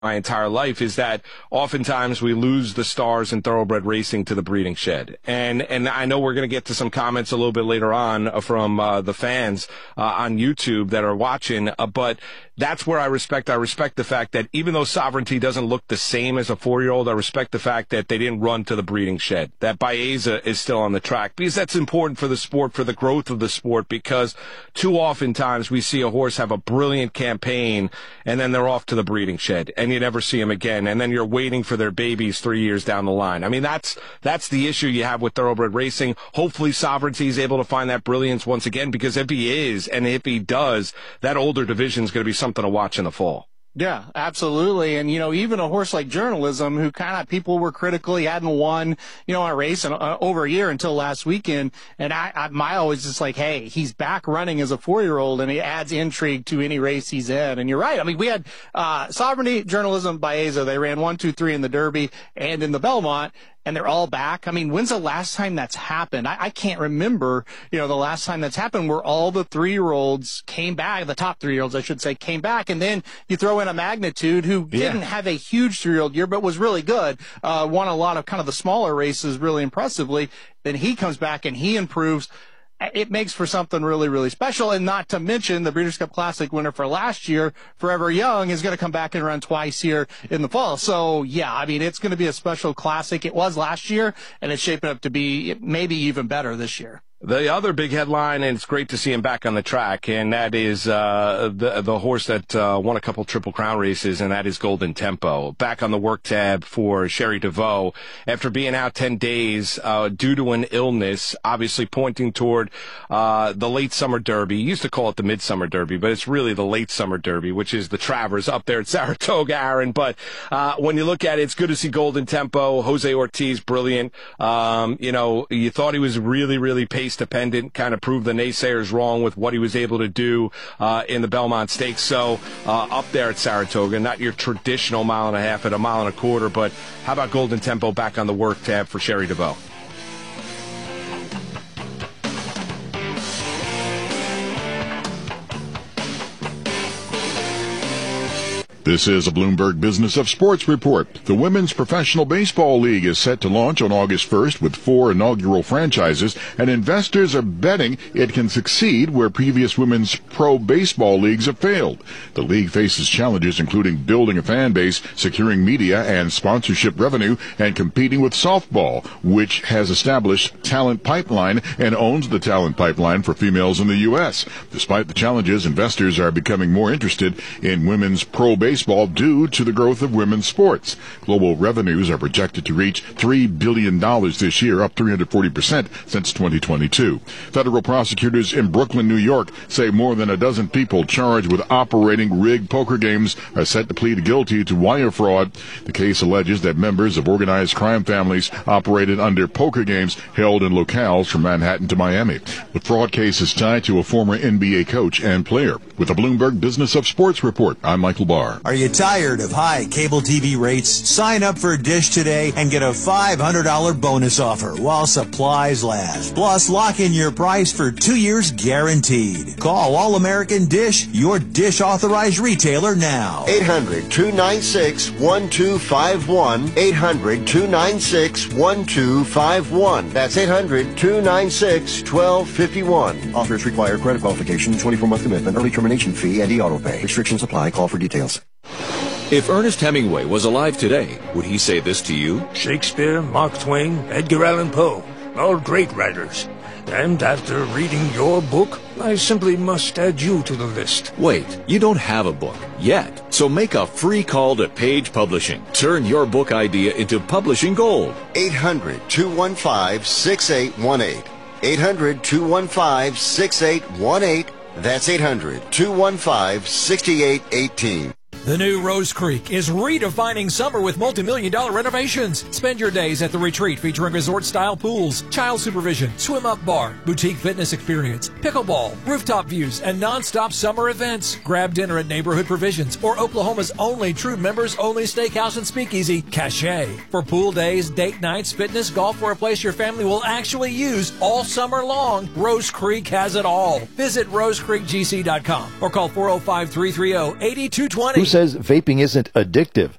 my entire life is that oftentimes we lose the stars in thoroughbred racing to the breeding shed. And I know we're going to get to some comments a little bit later on from the fans on YouTube that are watching, but that's where I respect the fact that even though Sovereignty doesn't look the same as a 4-year-old, I respect the fact that they didn't run to the breeding shed, that Baeza is still on the track, because that's important for the sport, for the growth of the sport, because too often times we see a horse have a brilliant campaign and then they're off to the breeding shed and you never see them again, and then you're waiting for their babies 3 years down the line. I mean, that's the issue you have with thoroughbred racing. Hopefully Sovereignty is able to find that brilliance once again, because if he is, and if he does, that older division is going to be something to watch in the fall. Yeah, absolutely. And, even a horse like Journalism, who kind of people were critical, he hadn't won, a race in over a year until last weekend. And I always just like, hey, he's back running as a 4-year-old, and he adds intrigue to any race he's in. And you're right. I mean, we had Sovereignty, Journalism, Baeza. They ran 1, 2, 3 in the Derby and in the Belmont, and they're all back. I mean, when's the last time that's happened? I can't remember, the last time that's happened where all the 3-year-olds came back, the top 3-year-olds, I should say, came back. And then you throw in a Magnitude who didn't have a huge 3-year-old year, but was really good, won a lot of kind of the smaller races really impressively. Then he comes back and he improves. It makes for something really, really special. And not to mention the Breeders' Cup Classic winner for last year, Forever Young, is going to come back and run twice here in the fall. So, yeah, I mean, it's going to be a special classic. It was last year, and it's shaping up to be maybe even better this year. The other big headline, and it's great to see him back on the track, and that is the horse that won a couple Triple Crown races, and that is Golden Tempo. Back on the work tab for Sherry DeVoe after being out 10 days due to an illness, obviously pointing toward the late summer derby. You used to call it the midsummer derby, but it's really the late summer derby, which is the Travers up there at Saratoga, Aaron. But when you look at it, it's good to see Golden Tempo. Jose Ortiz, brilliant. You thought he was really, really paced dependent, kind of proved the naysayers wrong with what he was able to do in the Belmont Stakes. So up there at Saratoga, not your traditional 1.5 miles at 1.25 miles, but how about Golden Tempo back on the work tab for Sherry DeVoe? This is a Bloomberg Business of Sports report. The Women's Professional Baseball League is set to launch on August 1st with 4 inaugural franchises, and investors are betting it can succeed where previous women's pro baseball leagues have failed. The league faces challenges including building a fan base, securing media and sponsorship revenue, and competing with softball, which has established Talent Pipeline and owns the Talent Pipeline for females in the U.S. Despite the challenges, investors are becoming more interested in women's pro baseball due to the growth of women's sports. Global revenues are projected to reach $3 billion this year, up 340% since 2022. Federal prosecutors in Brooklyn, New York, say more than a dozen people charged with operating rigged poker games are set to plead guilty to wire fraud. The case alleges that members of organized crime families operated under poker games held in locales from Manhattan to Miami. The fraud case is tied to a former NBA coach and player. With the Bloomberg Business of Sports report, I'm Michael Barr. Are you tired of high cable TV rates? Sign up for Dish today and get a $500 bonus offer while supplies last. Plus, lock in your price for 2 years guaranteed. Call All American Dish, your Dish authorized retailer now. 800-296-1251. 800-296-1251. That's 800-296-1251. Offers require credit qualification, 24-month commitment, early termination fee, and e-auto pay. Restrictions apply. Call for details. If Ernest Hemingway was alive today, would he say this to you? Shakespeare, Mark Twain, Edgar Allan Poe, all great writers. And after reading your book, I simply must add you to the list. Wait, you don't have a book yet. So make a free call to Page Publishing. Turn your book idea into publishing gold. 800-215-6818. 800-215-6818. That's 800-215-6818. The new Rose Creek is redefining summer with multi-million-dollar renovations. Spend your days at the retreat featuring resort-style pools, child supervision, swim-up bar, boutique fitness experience, pickleball, rooftop views, and non-stop summer events. Grab dinner at Neighborhood Provisions or Oklahoma's only true members-only steakhouse and speakeasy, Cache. For pool days, date nights, fitness, golf, or a place your family will actually use all summer long, Rose Creek has it all. Visit rosecreekgc.com or call 405-330-8220. Who says says vaping isn't addictive.